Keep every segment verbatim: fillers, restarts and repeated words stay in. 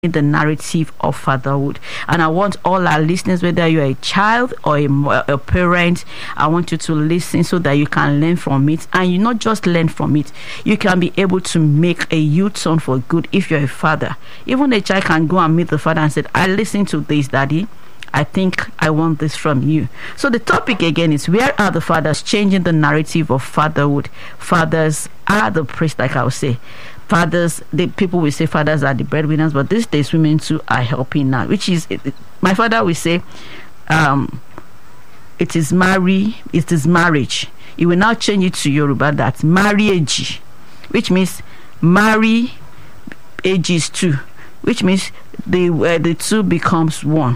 the narrative of fatherhood. And I want all our listeners, whether you're a child or a, a parent, I want you to listen so that you can learn from it. And you not just learn from it, you can be able to make a U-turn for good if you're a father. Even a child can go and meet the father and say, I listened to this, daddy. I think I want this from you. So the topic again is, where are the fathers changing the narrative of fatherhood? Fathers are the priests, like I would say. Fathers, the people will say fathers are the breadwinners, but these days women too are helping now. Which is, my father will say, um, it is marry, it is marriage. He will now change it to Yoruba, that marriage, which means marry ages two, which means the uh, the two becomes one.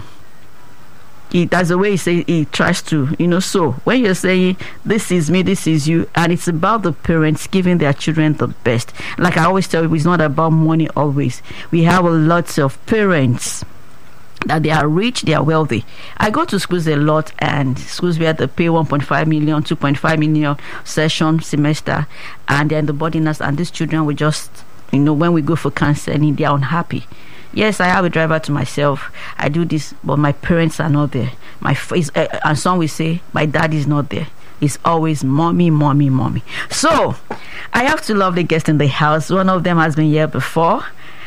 He, that's the way he say he tries to, you know. So when you're saying this is me, this is you, and it's about the parents giving their children the best. Like I always tell you, it's not about money always. We have a lot of parents that they are rich, they are wealthy. I go to schools a lot, and schools where they pay one point five million, two point five million session semester, and they're in the boarding house, and these children will just, you know, when we go for counseling, they're unhappy. Yes, I have a driver to myself. I do this, but my parents are not there. My face, uh, and some will say, my dad is not there. It's always mommy, mommy, mommy. So, I have two lovely guests in the house. One of them has been here before,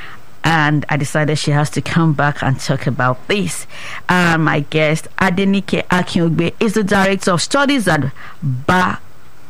and I decided she has to come back and talk about this. And my guest, Adenike Akinogbe, is the Director of Studies at ba-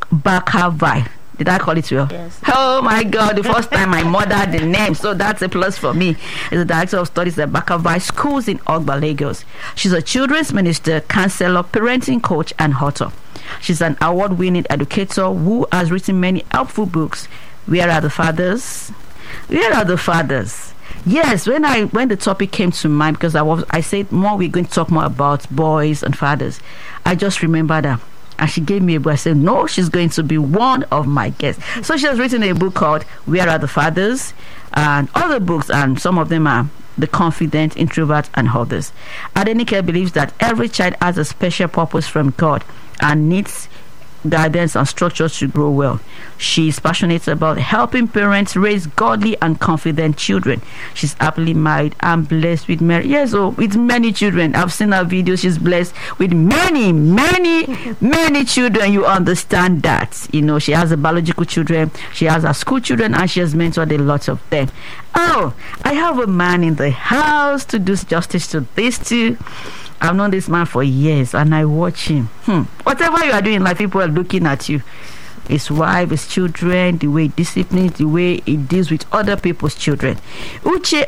Bakavai. Did I call it well? Yes. Oh my God, the first time my mother had the name, so that's a plus for me. Is the Director of Studies at Bakavai Schools in Ogba, Lagos. She's a children's minister, counselor, parenting coach, and author. She's an award-winning educator who has written many helpful books. Where are the fathers? Where are the fathers? Yes, when I when the topic came to mind, because I was I said more we're going to talk more about boys and fathers, I just remembered that. And she gave me a book. I said, no, she's going to be one of my guests. So she has written a book called Where Are the Fathers? And other books, and some of them are The Confident, Introvert, and others. Adenike believes that every child has a special purpose from God and needs guidance and structure to grow well. She is passionate about helping parents raise godly and confident children. She's happily married and blessed with many, yes, oh, with many children. I've seen her videos. She's blessed with many, many, many children. You understand that. You know, she has a biological children, she has her school children, and she has mentored a lot of them. Oh, I have a man in the house to do justice to this too. I've known this man for years, and I watch him. Hmm. Whatever you are doing in life, people are looking at you. His wife, his children, the way he disciplines, the way he deals with other people's children. Uche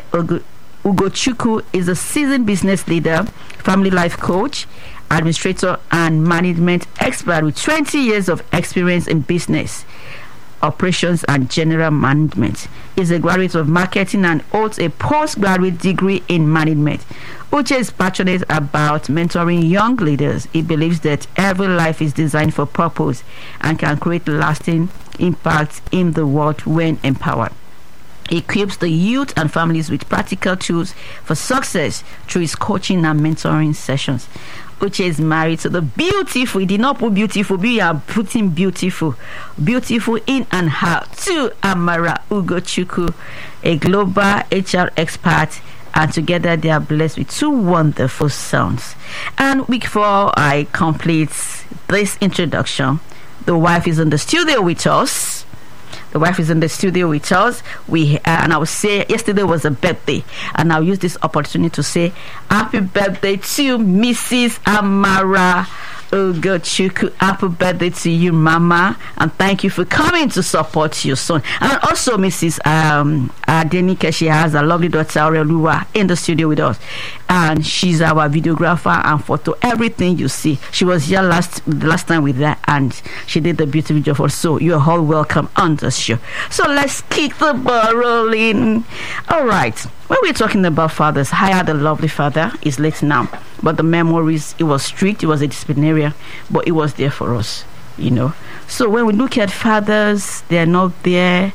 Ugochukwu is a seasoned business leader, family life coach, administrator, and management expert with twenty years of experience in business operations and general management. Is a graduate of marketing and holds a postgraduate degree in management. Uche is passionate about mentoring young leaders. He believes that every life is designed for purpose and can create lasting impact in the world when empowered. He equips the youth and families with practical tools for success through his coaching and mentoring sessions. Uche is married to the beautiful, he did not put beautiful, we are putting beautiful, beautiful in and out, to Amara Ugochukwu, a global H R expert, and together they are blessed with two wonderful sons. And before I complete this introduction, the wife is in the studio with us. The wife is in the studio with us. We uh, and I will say yesterday was a birthday, and I'll use this opportunity to say happy birthday to Missus Amara Ugochukwu. Happy birthday to you, Mama, and thank you for coming to support your son. And also Missus Um, Adenike, she has a lovely daughter Aureluwa in the studio with us, and she's our videographer and photo everything you see. She was here last the last time with her, and she did the beautiful job also. So you're all welcome on the show. So let's kick the ball rolling. All right. When we're talking about fathers, I had a lovely father. He's late now, but the memories, it was strict, it was a disciplinarian, but it was there for us, you know. So when we look at fathers, they're not there.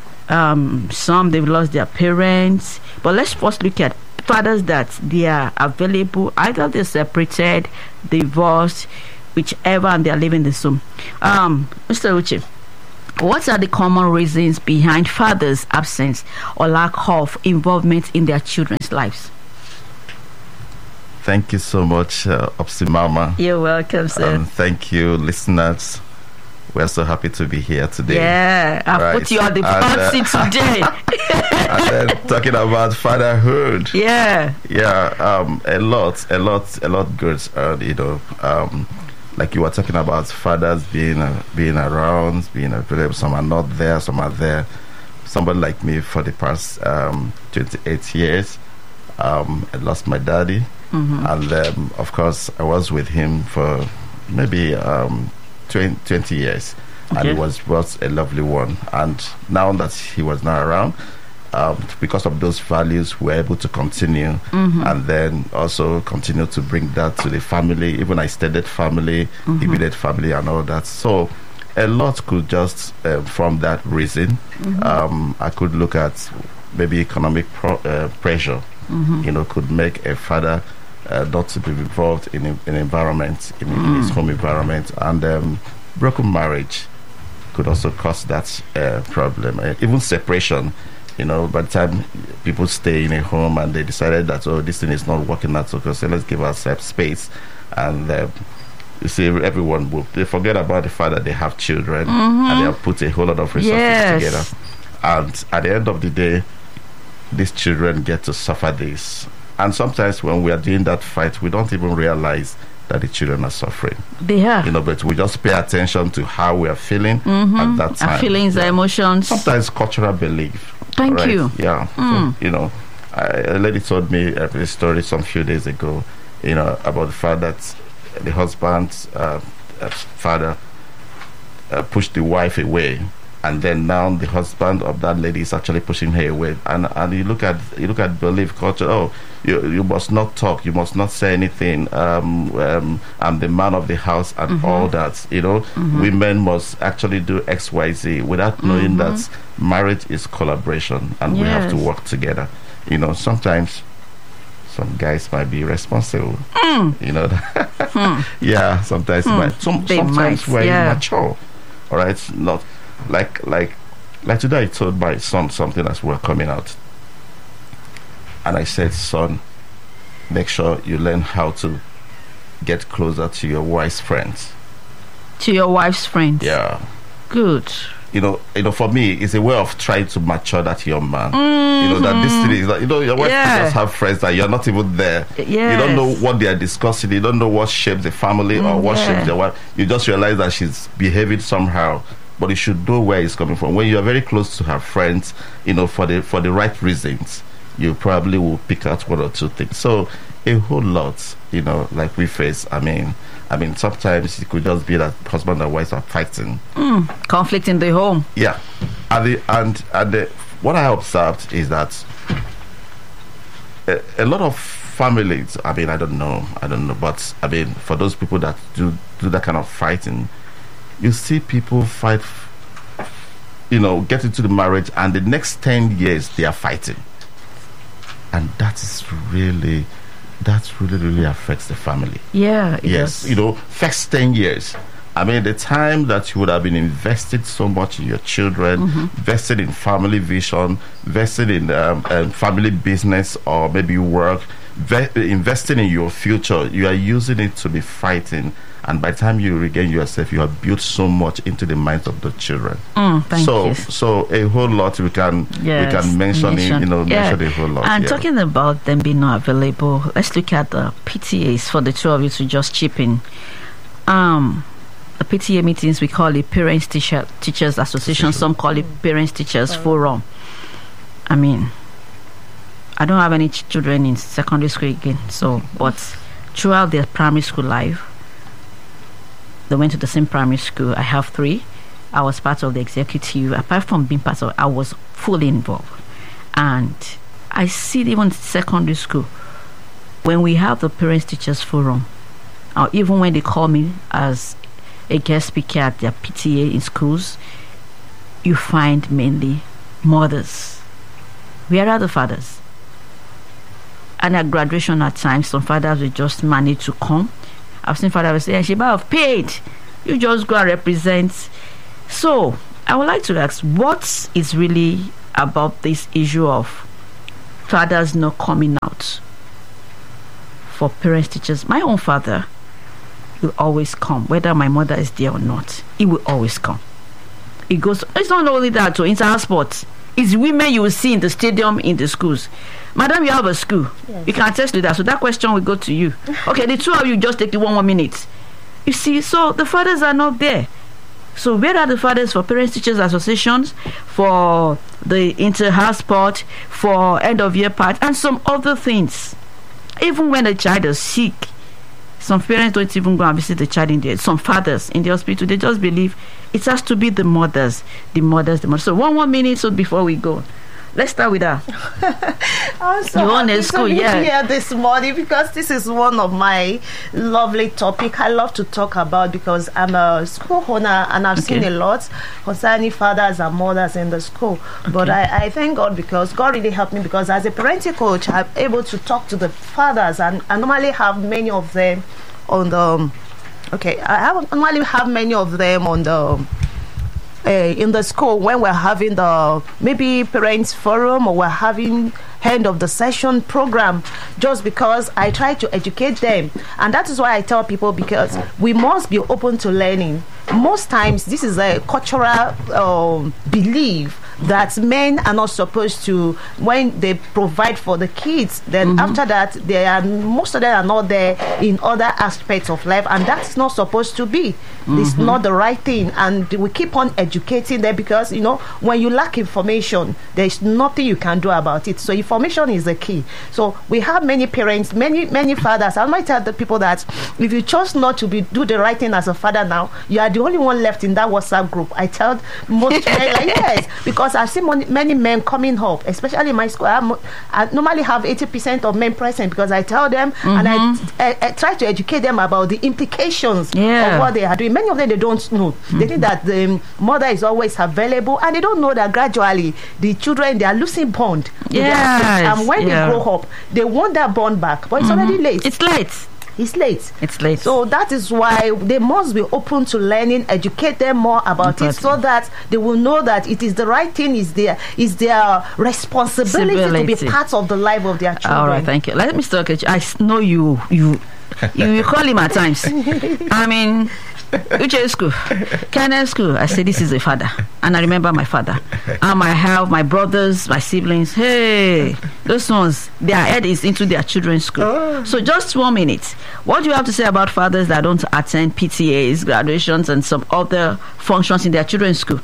Um, some, they've lost their parents. But let's first look at fathers that they are available. Either they're separated, divorced, whichever, and they're living the home. Um, Mister Uche, What are the common reasons behind fathers' absence or lack of involvement in their children's lives? Thank you so much, uh, Opsi Mama. You're welcome, sir. Um, thank you, listeners. We're so happy to be here today. Yeah, I've Right. put you on the And, hot uh, seat today. And then talking about fatherhood. Yeah. Yeah, um, a lot, a lot, a lot good. Uh, you know, um, like you were talking about fathers being uh, being around, being available. Some are not there, some are there. Somebody like me for the past um, twenty-eight years, um, I lost my daddy, Mm-hmm. and um, of course I was with him for maybe um, twenty, twenty years, and Okay. it was was a lovely one. And now that he was not around, um, because of those values, we're able to continue, Mm-hmm. and then also continue to bring that to the family, even extended family, Mm-hmm. immediate family, and all that. So a lot could just uh, from that reason. Mm-hmm. Um, I could look at maybe economic pro- uh, pressure. Mm-hmm. You know, could make a father uh, not to be involved in an environment, in, in his home environment, and um, broken marriage could also cause that uh, problem. Uh, even separation. You know, by the time people stay in a home and they decided that, oh, this thing is not working out, so okay, so let's give ourselves space. And uh, you see, everyone will, they forget about the fact that they have children, and they have put a whole lot of resources Yes. together. And at the end of the day, these children get to suffer this. And sometimes when we are doing that fight, we don't even realize that the children are suffering. They are. You know, but we just pay attention to how we are feeling at that time. Our feelings, our Yeah. emotions. Sometimes cultural belief. Thank Right? you. Yeah. So, you know, I, a lady told me uh, a story some few days ago, you know, about the fact that the husband's uh, uh, father uh, pushed the wife away, and then now the husband of that lady is actually pushing her away. And and you look at you look at belief culture. Oh, you you must not talk. You must not say anything. Um, um I'm the man of the house and all that. You know, women must actually do X, Y, Z without knowing that marriage is collaboration and we have to Yes. work together. You know, sometimes some guys might be responsible. You know, yeah. Sometimes, might, some, They sometimes might, we're yeah. immature. All right, not like like like today. I told my son something as we're coming out, and I said, "Son, make sure you learn how to get closer to your wife's friends." To your wife's friends. Yeah. Good. You know, you know, for me, it's a way of trying to mature that young man. You know, that this thing is like, you know, your wife Yeah. just have friends that you're not even there. You don't know Yes. what they are discussing. You don't know what shapes the family or what yeah. shapes their wife. You just realize that she's behaving somehow. But you should know where it's coming from. When you are very close to her friends, you know, for the for the right reasons, you probably will pick out one or two things. So a whole lot, you know, like we face. I mean, I mean, sometimes it could just be that husband and wife are fighting. Conflict in the home. Yeah, and the, and and the, what I observed is that a, a lot of families. I mean, I don't know, I don't know, but I mean, for those people that do do that kind of fighting, you see people fight. You know, get into the marriage, and the next ten years they are fighting, and that is really, that really really affects the family. Yeah. It Yes, does. you know, first ten years. I mean, the time that you would have been invested so much in your children, invested in family vision, invested in um, um, family business or maybe work, ve- investing in your future, you are using it to be fighting. And by the time you regain yourself, you have built so much into the minds of the children. Mm, thank so, you. so a whole lot we can Yes, we can mention, it, you know, yeah. mention a whole lot. And yeah. talking about them being not available, let's look at the P T As for the two of you to just chip in. Um, the P T A meetings, we call it Parents Teacher Teachers Association. Some call it Parents Teachers Forum. I mean, I don't have any ch- children in secondary school again, so but throughout their primary school life, they went to the same primary school. I have three. I was part of the executive. Apart from being part of, I was fully involved. And I see it even in secondary school, when we have the Parents Teachers Forum, or even when they call me as a guest speaker at their P T A in schools, you find mainly mothers. Where are the fathers? And at graduation at times, some fathers will just manage to come. I've seen fathers say, Sheba, I've paid. You just go and represent. So I would like to ask, what is really about this issue of fathers not coming out for parents teachers? My own father will always come, whether my mother is there or not. He will always come. It goes. It's not only that. So it's our sports. It's women you will see in the stadium, in the schools. Madam, you have a school. Yes. You can attest to that. So that question will go to you. Okay, the two of you just take the one more minute. You see, so the fathers are not there. So where are the fathers for parents teachers associations, for the inter-house sport, for end of year part, and some other things? Even when a child is sick, some parents don't even go and visit the child in there. Some fathers in the hospital, they just believe it has to be the mothers, the mothers, the mothers. So one more minute so before we go. Let's start with that. I'm so you want happy a school, to be yeah. here this morning because this is one of my lovely topic I love to talk about because I'm a school owner and I've Okay. seen a lot concerning fathers and mothers in the school. But Okay. I, I thank God because God really helped me because as a parenting coach, I'm able to talk to the fathers and I normally have many of them on the. Okay, I have, normally have many of them on the. Uh, in the school when we're having the maybe parents forum or we're having end of the session program, just because I try to educate them. And that is why I tell people, because we must be open to learning. Most times this is a cultural um, belief that men are not supposed to, when they provide for the kids, then mm-hmm. after that they are, most of them are not there in other aspects of life, and that's not supposed to be. Mm-hmm. It's not the right thing, and we keep on educating them because, you know, when you lack information, there's nothing you can do about it. So information is the key. So we have many parents, many many fathers. I might tell the people that if you chose not to be do the right thing as a father now, you are the only one left in that WhatsApp group. I tell most men like yes, because I've seen many, many men coming up, especially in my school. I'm, I normally have eighty percent of men present because I tell them mm-hmm. and I, I, I try to educate them about the implications yeah. of what they are doing. Many of them, they don't know. Mm-hmm. They think that the mother is always available, and they don't know that gradually the children, they are losing bond. Yes. And when yeah. they grow up, they want that bond back, but it's mm-hmm. already late. It's late. It's late. It's late. So that is why they must be open to learning, educate them more about exactly. it, so that they will know that it is the right thing, is their is their responsibility Civility. to be part of the life of their children. All right, thank you. Let me start. I know you you you, you call him at times. I mean, Uche school, Kennel school. I say this is a father, and I remember my father. Um, I have my brothers, my siblings. Hey, those ones, their head is into their children's school. Oh. So just one minute. What do you have to say about fathers that don't attend P T As, graduations, and some other functions in their children's school?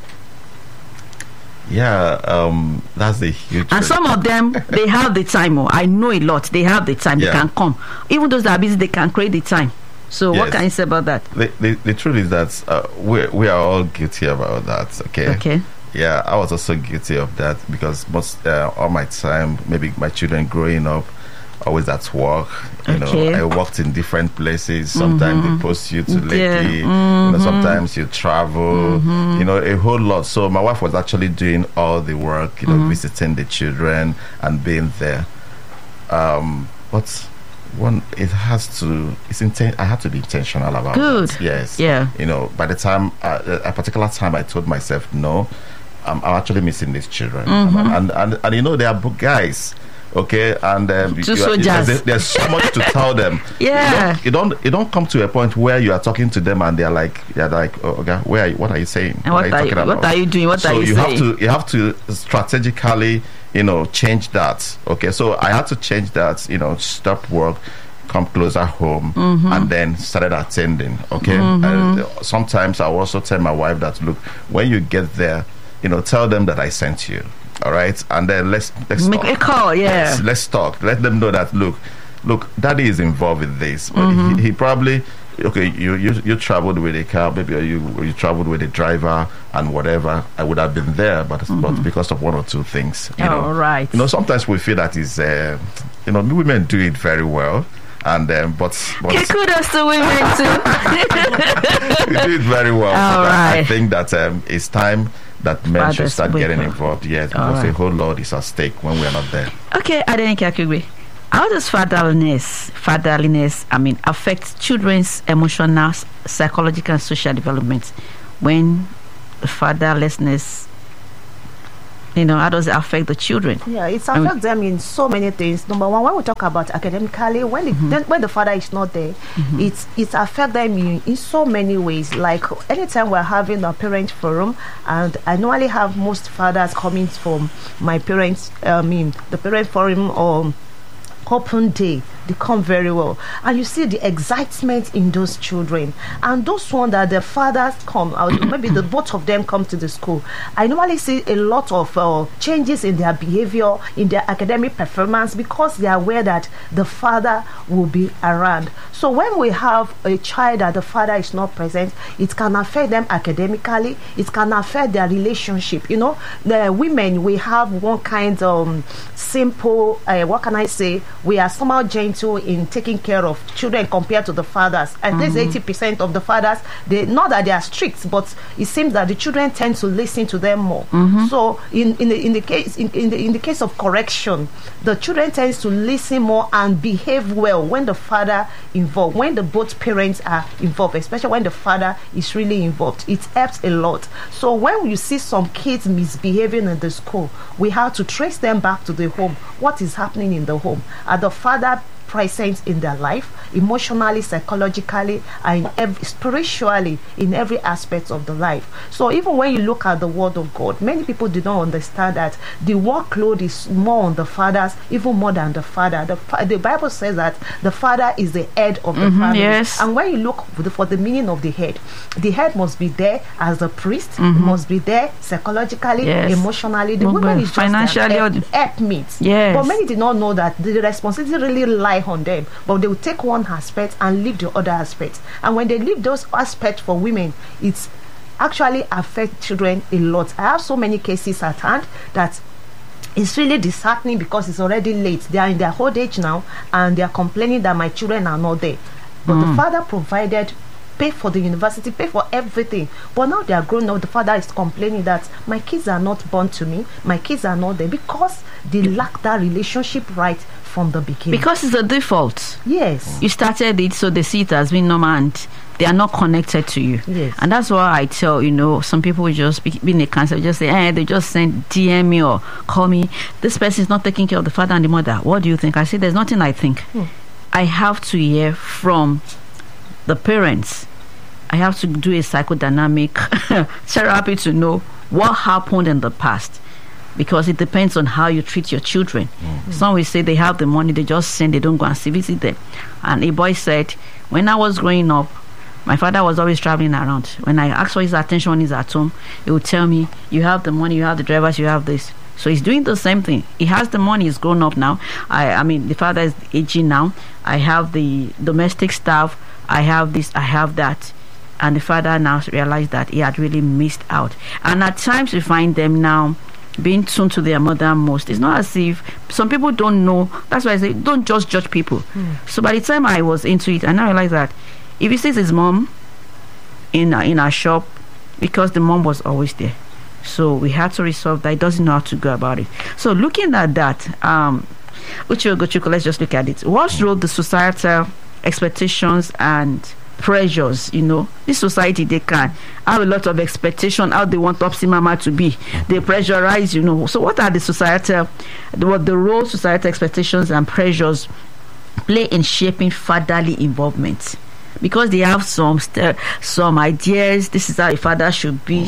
Yeah, um, that's a huge. And some of them, they have the time. Oh, I know a lot. They have the time. Yeah. They can come. Even those that are busy, they can create the time. So yes. What can you say about that? The, the, the truth is that uh, we we are all guilty about that. Okay. Okay. Yeah, I was also guilty of that because most uh, all my time, maybe my children growing up, always at work. You okay. know, I worked in different places. Sometimes mm-hmm. they post you to Lekki. Yeah. Mm-hmm. You know, sometimes you travel. Mm-hmm. You know, a whole lot. So my wife was actually doing all the work. You know, mm-hmm. visiting the children and being there. Um, but. One, it has to. It's inten- I have to be intentional about Good. That. Yes. Yeah. You know, by the time uh, a particular time, I told myself, no, I'm, I'm actually missing these children, mm-hmm. and, and and and you know, they are guys, okay, and um, Two you are, soldiers. there's, there's so much to tell them. Yeah. You don't, you don't you don't come to a point where you are talking to them and they're like, they're like, oh, okay, where? Are you, what are you saying? And what, what are you, talking you, what are you doing? What so are you, you saying? have to you have to strategically, you know, change that. Okay, so I had to change that. You know, stop work, come closer home, mm-hmm. and then started attending. Okay, mm-hmm. uh, sometimes I will also tell my wife that, look, when you get there, you know, tell them that I sent you. All right, and then let's let's make talk. a call. Yeah, let's, let's talk. Let them know that, look, look, Daddy is involved with this. But mm-hmm. he, he probably. Okay, you, you you traveled with a car, maybe or you you traveled with a driver and whatever. I would have been there, but mm-hmm. but because of one or two things, you oh, know, right. You know, sometimes we feel that is, uh, you know, women do it very well, and um, but, but okay, kudos to women too. we do it very well. All so right. I think that um, it's time that men Fathers should start getting well. involved. Yes, because right. a whole lot is at stake when we are not there. Okay, Adenike Akugbe. How does fatherliness, fatherliness, I mean, affect children's emotional, psychological, and social development when fatherlessness, you know, how does it affect the children? Yeah, it affects them in so many things. Number one, when we talk about academically, when the, Mm-hmm. then, when the father is not there, Mm-hmm. it it affects them in, in so many ways. Like anytime we're having a parent forum, and I normally have most fathers coming from my parents, I mean the parent forum or open day, they come very well, and you see the excitement in those children. And those ones that the fathers come out, maybe the both of them come to the school, I normally see a lot of uh, changes in their behavior, in their academic performance, because they are aware that the father will be around. So when we have a child that the father is not present, it can affect them academically, it can affect their relationship. You know, the women, we have one kind of um, simple, uh, what can I say, we are somehow gentle in taking care of children compared to the fathers. And mm-hmm. there's eighty percent of the fathers, they not that they are strict, but it seems that the children tend to listen to them more. Mm-hmm. So in, in the in the case in, in the in the case of correction, the children tends to listen more and behave well when the father involved, when the both parents are involved, especially when the father is really involved. It helps a lot. So when you see some kids misbehaving in the school, we have to trace them back to the home. What is happening in the home? Are the father present in their life, emotionally, psychologically, and every, spiritually, in every aspect of the life? So even when you look at the word of God, many people do not understand that the workload is more on the fathers, even more than the father. The, fa- the Bible says that the father is the head of the Mm-hmm, family. yes. And when you look for the, for the meaning of the head, the head must be there as a priest, Mm-hmm. it must be there psychologically, Yes. emotionally. The Well, woman well, is just financially or an the- help, helpmeet. Yes. But many did not know that the responsibility really lie on them, but they will take one aspect and leave the other aspect. And when they leave those aspects for women, it's actually affect children a lot. I have so many cases at hand that it's really disheartening because it's already late. They are in their old age now and they are complaining that my children are not there. But Mm. the father provided, pay for the university, pay for everything. But now they are grown up, the father is complaining that my kids are not born to me, my kids are not there, because they lack that relationship right from the beginning. Because it's a default. Yes. You started it, so they see it as being normal and they are not connected to you. Yes. And that's why I tell, you know, some people will just be, being a cancer, just say, eh, they just send D M me or call me. This person is not taking care of the father and the mother. What do you think? I say, there's nothing I think. Hmm. I have to hear from the parents. I have to do a psychodynamic therapy to know what happened in the past, because it depends on how you treat your children. Mm-hmm. Some will say they have the money, they just send, they don't go and see, visit them. And a boy said, when I was growing up, my father was always traveling around. When I asked for his attention when he's at home, he would tell me, you have the money, you have the drivers, you have this. So he's doing the same thing. He has the money, he's grown up now. I, I mean, the father is aging now. I have the domestic staff, I have this, I have that. And the father now realized that he had really missed out. And at times we find them now being tuned to their mother most. It's not as if some people don't know. That's why I say don't just judge people. Mm. So by the time I was into it, I now realized that if he sees his mom in a, in our shop, because the mom was always there. So we had to resolve that. He doesn't know how to go about it. So looking at that, um, Uche Ogochukwu, let's just look at it. What role the societal expectations and pressures, you know, this society, they can have a lot of expectation how they want Topsy Mama to be. They pressurize, you know. So what are the societal, what the role societal expectations and pressures play in shaping fatherly involvement? Because they have some st- some ideas, this is how a father should be.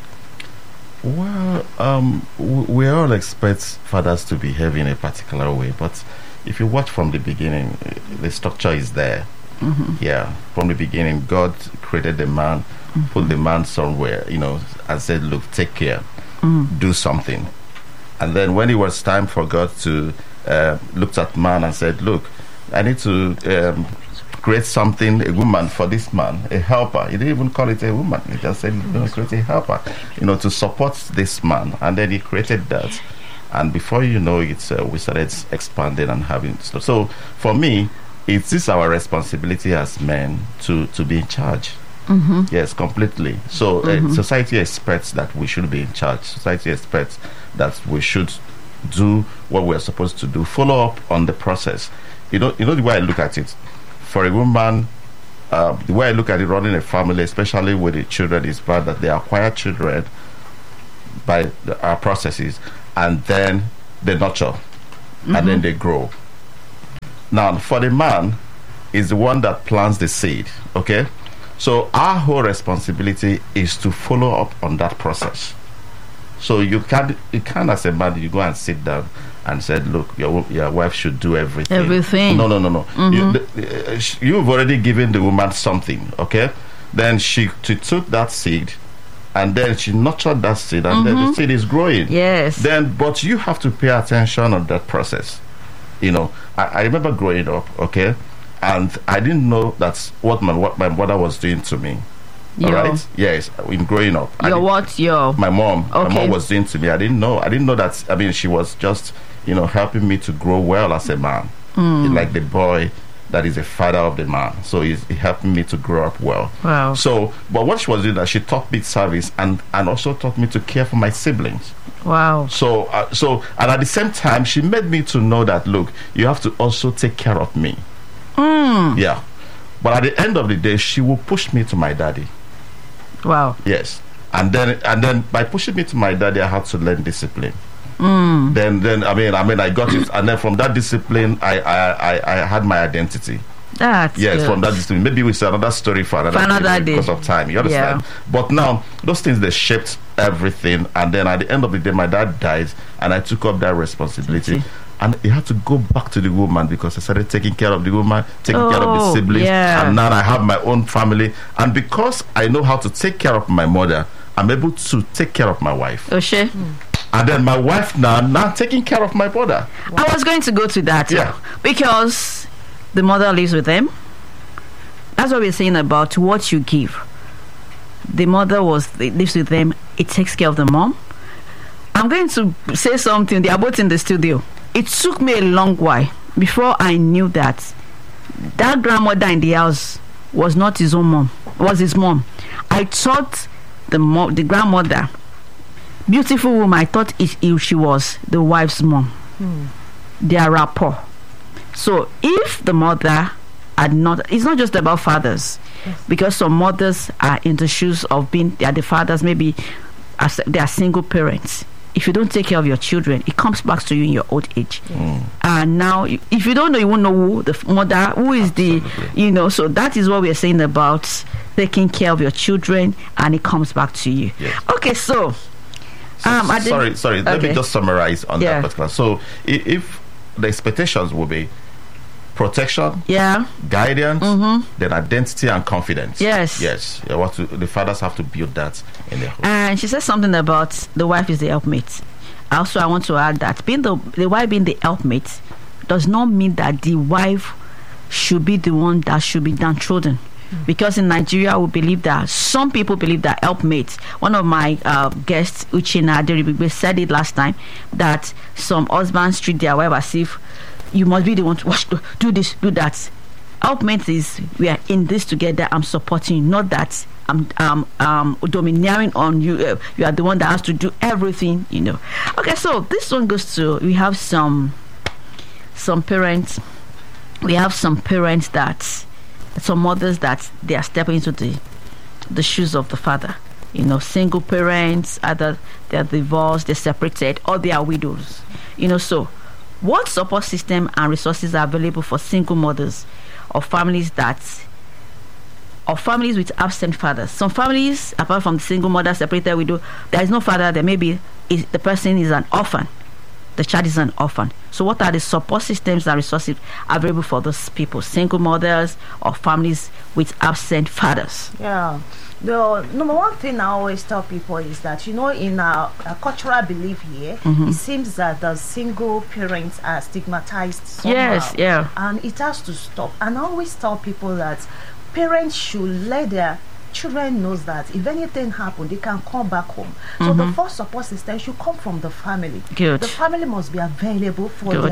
Well, um, w- we all expect fathers to behave in a particular way, but if you watch from the beginning, the structure is there. Mm-hmm. Yeah, from the beginning, God created the man, mm-hmm. put the man somewhere, you know, and said, look, take care, mm-hmm. do something. And then when it was time for God to uh, look at man and said, look, I need to um, create something, a woman for this man, a helper. He didn't even call it a woman. He just said, you know, create a helper, you know, to support this man. And then he created that. And before you know it, uh, we started expanding and having stuff. So for me, it is our responsibility as men to, to be in charge. Mm-hmm. Yes, completely. So mm-hmm. uh, society expects that we should be in charge. Society expects that we should do what we're supposed to do. Follow up on the process. You know, you know the way I look at it. For a woman uh, the way I look at it, running a family, especially with the children, is bad that they acquire children by the, our processes, and then they nurture, mm-hmm. and then they grow. Now, for the man, is the one that plants the seed. Okay, so our whole responsibility is to follow up on that process. So you can't, you can't as a man, you go and sit down and said, look, your your wife should do everything. Everything. No, no, no, no. Mm-hmm. You, the, uh, sh- you've already given the woman something, okay? Then she, she took that seed, and then she nurtured that seed, and mm-hmm. then the seed is growing. Yes. Then, but you have to pay attention on that process. You know, I, I remember growing up, okay, and I didn't know that's what my what my mother was doing to me. All right. Yes. In growing up. Your what? Your my mom. Okay. My mom was doing to me. I didn't know. I didn't know that. I mean, she was just, you know, helping me to grow well as a man, Mm. like the boy that is the father of the man. So he's he helping me to grow up well. Wow. So, but what she was doing, that she taught me service and and also taught me to care for my siblings. Wow. So, uh, so, and at the same time, she made me to know that, look, you have to also take care of me. Mm. Yeah. But at the end of the day, she will push me to my daddy. Wow. Yes. And then and then by pushing me to my daddy, I had to learn discipline. Mm. Then then I mean I mean I got it, and then from that discipline, I I I, I had my identity. That's Yes, good. from that discipline. Maybe we say another story for another, For another day day. because of time. You understand? Yeah. But now those things, they shaped everything, and then at the end of the day, my dad died, and I took up that responsibility. Okay. And he had to go back to the woman because I started taking care of the woman, taking care of the Oh, siblings, yeah. and now I have my own family. And because I know how to take care of my mother, I'm able to take care of my wife. Oshe. Mm. And then my wife now, now taking care of my brother. I was going to go to that. Yeah. Because the mother lives with them. That's what we're saying about what you give. The mother was lives with them. It takes care of the mom. I'm going to say something. They are both in the studio. It took me a long while before I knew that that grandmother in the house was not his own mom. Was his mom. I thought the mom, the grandmother, beautiful woman. I thought it, it, she was the wife's mom. Hmm. Their rapport. So if the mother had not, it's not just about fathers, Yes. because some mothers are in the shoes of being, they are the fathers, maybe as they are single parents. If you don't take care of your children, it comes back to you in your old age. Mm. And now, if you don't know, you won't know who the f- mother, who is Absolutely. the, you know. So that is what we are saying about taking care of your children, and it comes back to you. Yes. Okay, so. So, Um, I didn't- sorry, sorry. Let okay. me just summarize on Yeah. that particular. So, if, if the expectations will be protection, Yeah. guidance, Mhm. then identity and confidence. Yes. Yes. Yeah, what to, the fathers have to build that in their home. And she said something about the wife is the helpmate. Also, I want to add that being the the wife being the helpmate does not mean that the wife should be the one that should be downtrodden. Because in Nigeria, we believe that some people believe that helpmates. One of my uh, guests, Uchenna Aderibigbe, said it last time that some husbands treat their wife as if you must be the one to watch, do this, do that. Helpmate is we are in this together. I'm supporting you, not that I'm um, um, domineering on you. Uh, you are the one that has to do everything, you know. Okay, so this one goes to, we have some some parents. We have some parents that. Some mothers that they are stepping into the the shoes of the father. You know, single parents, either they are divorced, they're separated, or they are widows. You know, so what support system and resources are available for single mothers or families that or families with absent fathers? Some families, apart from the single mother, separated widow, there is no father. There maybe is the person is an orphan. The child is an orphan. So what are the support systems and resources available for those people, single mothers or families with absent fathers? Yeah. The number one thing I always tell people is that, you know, in our, our cultural belief here, Mhm. it seems that the single parents are stigmatized somehow. Yes, yeah. And it has to stop. And I always tell people that parents should let their children knows that if anything happens, they can come back home. So the Mhm. first support system should come from the family. Good. The family must be available for Good. their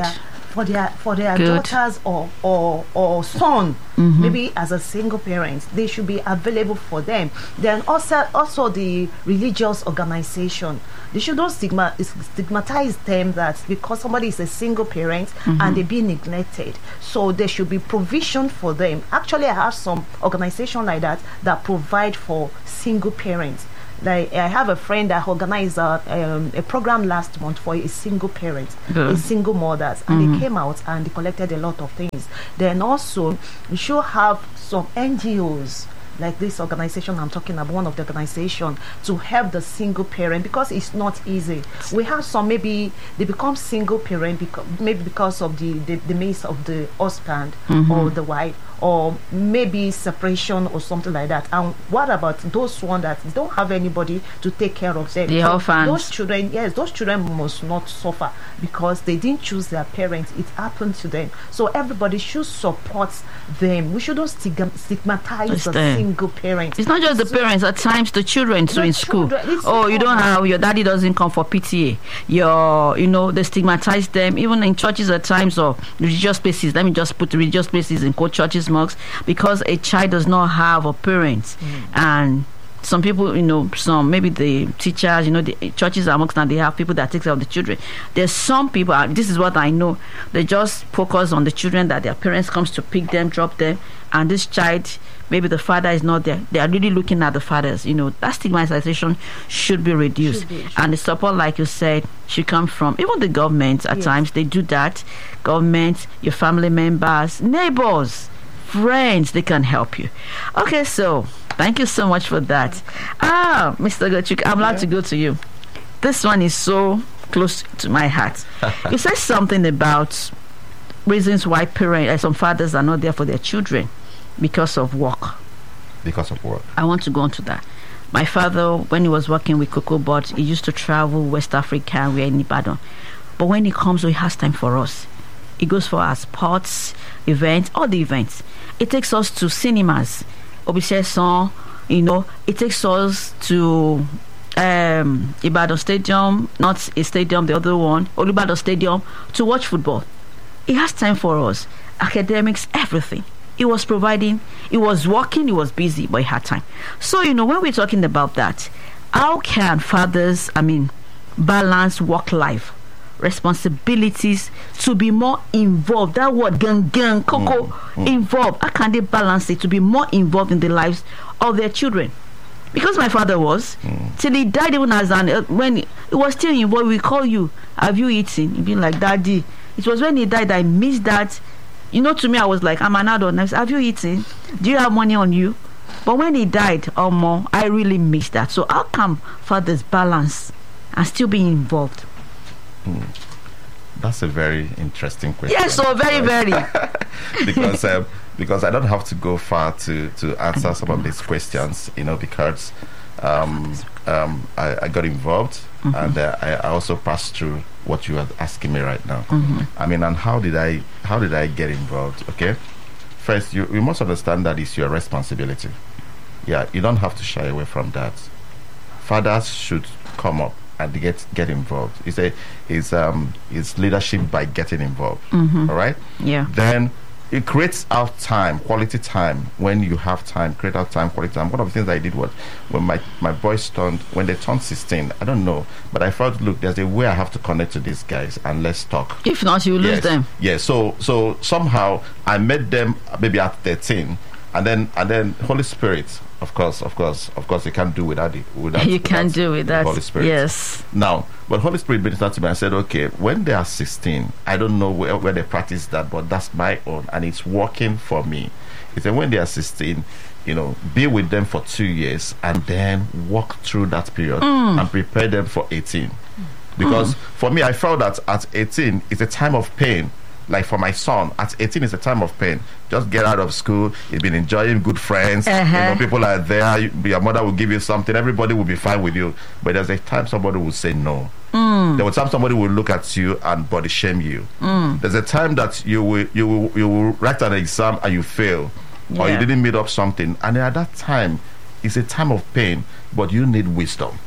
for their for their Good. daughters or or or son, Mhm. maybe as a single parent, they should be available for them. Then also also the religious organization, they should not stigma, stigmatize them that because somebody is a single parent and they be neglected. So there should be provision for them. Actually, I have some organization like that that provide for single parents. Like I have a friend that organized a, um, a program last month for a single parent, Good. a single mothers, and they came out and they collected a lot of things. Then also we should have some N G Os like this organization I'm talking about, one of the organization, to help the single parent, because it's not easy. We have some, maybe they become single parent because maybe because of the the, the means of the husband or the wife, or maybe separation or something like that. And what about those ones that don't have anybody to take care of them? The So orphans. those children, yes, those children must not suffer because they didn't choose their parents. It happened to them. So everybody should support them. We shouldn't stigma- stigmatize It's the them. single parents. It's not just the parents, at times the children too The in school. children, it's Oh, you don't important. have, your daddy doesn't come for P T A. Your, you know, they stigmatize them, even in churches at times, or religious places. Let me just put religious places in quote churches, mosques, because a child does not have a parent. And some people, you know, some maybe the teachers, you know, the churches amongst now, they have people that take care of the children. There's some people, uh, this is what I know, they just focus on the children, that their parents comes to pick them, drop them, and this child, maybe the father is not there. They are really looking at the fathers. You know, that stigmatization should be reduced. Should be, should and the support, like you said, should come from even the government. At Yes. times, they do that. Government, your family members, neighbors, friends, they can help you. Okay, so thank you so much for that. Ah, Mister Gochuk, I'm allowed to go to you. This one is so close to my heart. You said something about reasons why parents, uh, some fathers are not there for their children because of work. Because of work. I want to go on to that. My father, when he was working with Cocoa Bud, he used to travel West Africa, we're in Ibadan. But when he comes, he has time for us. He goes for our sports, events, all the events. It takes us to cinemas, Obiseson, you know, it takes us to um, Ibadan Stadium, not a stadium, the other one, Olubadan Stadium, to watch football. He has time for us, academics, everything. He was providing, he was working, he was busy, but he had time. So, you know, when we're talking about that, how can fathers, I mean, balance work life, responsibilities, to be more involved? That word, gang, gang, coco, involved. How can they balance it to be more involved in the lives of their children? Because my father was, till he died, even as an, uh, when he, he was still involved, we call you, have you eaten? He'd be like, Daddy. It was when he died, I missed that. You know, to me, I was like, I'm an adult. And I said, have you eaten? Do you have money on you? But when he died, oh, more, I really missed that. So how come fathers balance and still be involved? That's a very interesting question. Yes, so very, very. because um, because I don't have to go far to to answer some of these questions, you know, because um, um, I, I got involved and uh, I, I also passed through what you are asking me right now. I mean, and how did I how did I get involved? Okay, first you you must understand that it's your responsibility. Yeah, you don't have to shy away from that. Fathers should come up and get get involved. It's a it's um it's leadership by getting involved. All right. Yeah. Then it creates out time, quality time. When you have time, create out time, quality time. One of the things I did was when my my boys turned when they turned sixteen. I don't know, but I felt, look, there's a way I have to connect to these guys and let's talk. If not, you lose Yes. them. Yeah. So so somehow I met them maybe at thirteen, and then and then Holy Spirit. Of course, of course, of course, you can't do without it. Without, You can't without do with the that. Holy Spirit. Yes. Now, but Holy Spirit ministered to me. I said, okay, when they are sixteen, I don't know where, where they practice that, but that's my own, and it's working for me. He said, when they are sixteen, you know, be with them for two years and then walk through that period and prepare them for eighteen. Because for me, I felt that at eighteen, it's a time of pain. Like for my son, at eighteen is a time of pain. Just get out of school. You've been enjoying good friends. Uh-huh. You know, people are there. You, your mother will give you something. Everybody will be fine with you. But there's a time somebody will say no. Mm. There was time somebody will look at you and body shame you. Mm. There's a time that you will you will you will write an exam and you fail, or you Yeah. didn't meet up something. And at that time, it's a time of pain. But you need wisdom.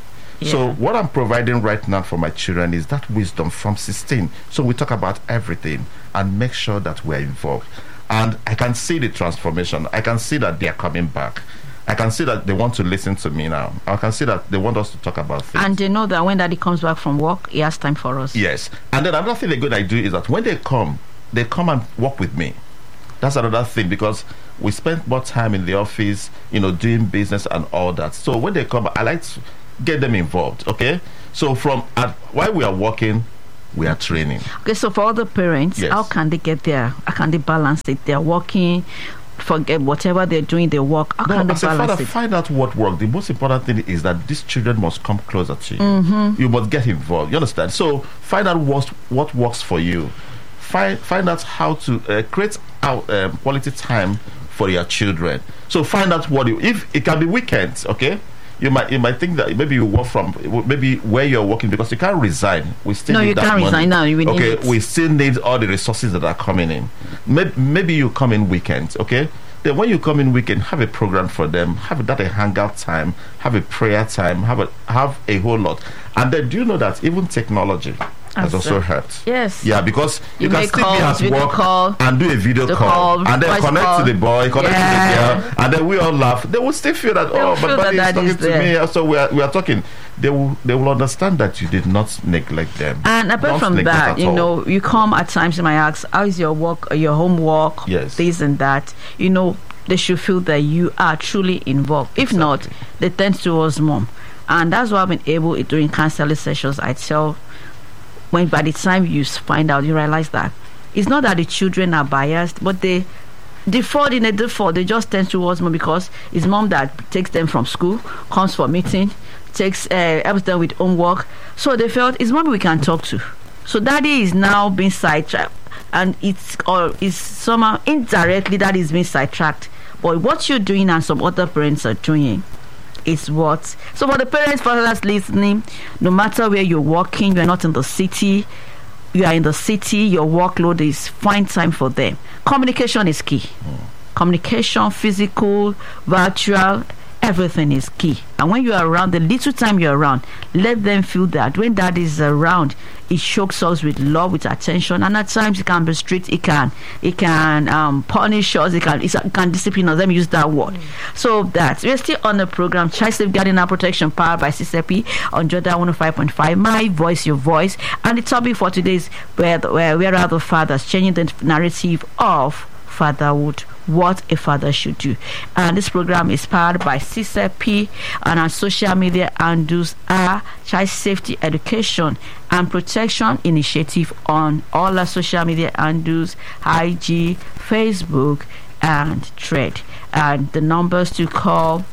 So Yeah. what I'm providing right now for my children is that wisdom from sixteen. So we talk about everything and make sure that we're involved. And I can see the transformation. I can see that they're coming back. I can see that they want to listen to me now. I can see that they want us to talk about things. And they know that when daddy comes back from work, he has time for us. Yes. And then another thing they good I do is that when they come, they come and work with me. That's another thing, because we spend more time in the office, you know, doing business and all that. So when they come, I like to get them involved. Okay. So from at, while we are working, we are training. Okay, so for all the parents, Yes. how can they get there? How can they balance it? They're working, forget whatever they're doing, they work. How No, can they as a balance father, it? find out what works. The most important thing is that these children must come closer to you. Mm-hmm. You must get involved. You understand? So find out what what works for you. Find find out how to uh, create out um, quality time for your children. So find out what you, if it can be weekends. Okay. You might you might think that maybe you work from maybe where you're working, because you can't resign. We still No, need you that can't money. resign now. You will need okay, it. we still need all the resources that are coming in. Maybe, maybe you come in weekends. Okay, then when you come in weekend, have a program for them. Have that a hangout time. Have a prayer time. Have a have a whole lot. And then do you know that even technology has As, also uh, helped? Yes. Yeah, because you, You can make still calls, be at video work call, and do a video the call, call, and then voice connect call. to the boy, connect Yeah. to the girl, and then we all laugh. They will still feel that, They will oh, feel but that daddy is daddy talking is to there. me, so we are, we are talking. They will they will understand that you did not neglect them. And apart Don't from neglect that, at you all. know, you come at times, you might ask, how is your work, or your homework, Yes. this and that. You know, they should feel that you are truly involved. If not, Exactly. they tend towards mom. And that's why I've been able, during counseling sessions, I tell, when by the time you s- find out, you realize that it's not that the children are biased, but they default in a default. They just tend towards mom because it's mom that takes them from school, comes for meeting, takes uh, helps them with homework. So they felt it's mommy we can talk to. So daddy is now being sidetracked, and it's or is somehow indirectly that is being sidetracked. But what you're doing and some other parents are doing is what. So for the parents, fathers listening, no matter where you're working, you're not in the city, you are in the city, your workload is, find time for them. Communication is key. Communication, physical, virtual, everything is key. And when you are around, the little time you're around, let them feel that when dad is around, it shocks us with love, with attention, and at times it can be strict, it can it can um, punish us, it can it can discipline us. Let me use that word. Mm. So that we're still on the program Child Safeguarding and Protection, powered by C C P on Jordan one oh five point five. My voice, your voice. And the topic for today is where the, where where are the fathers, changing the narrative of fatherhood, what a father should do. And this program is powered by C C P, and our social media handles are Child Safety Education and Protection Initiative on all our social media handles, I G, Facebook, and Thread. And the numbers to call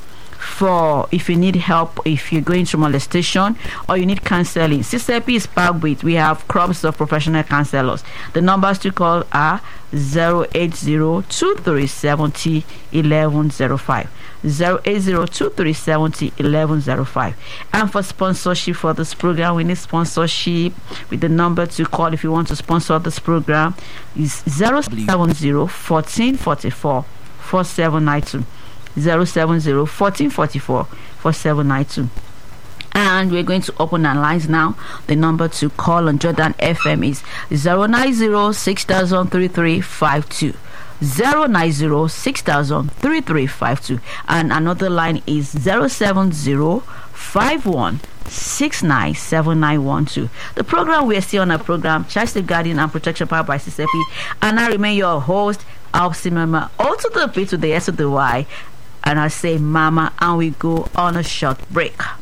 for if you need help, if you're going through molestation or you need counseling, C C P is packed with, we have crops of professional counselors. The numbers to call are zero eight zero two three seven zero eleven zero five, zero eight zero two three seven zero eleven zero five. And for sponsorship for this program, we need sponsorship with the number to call if you want to sponsor this program is zero seven zero fourteen forty-four forty-seven ninety-two, zero seven zero fourteen forty-four forty-seven ninety-two. And we're going to open our lines now. The number to call on Jordan F M is zero nine zero six thousand three three five two, zero nine zero six thousand three three five two, and another line is zero seven zero five one six nine seven nine one two. The program, we are still on a program Child Safeguarding and Protection, powered by C C P, and I remain your host, Alpsi Mama, O to the P to the S to the Y, and I say mama, and we go on a short break.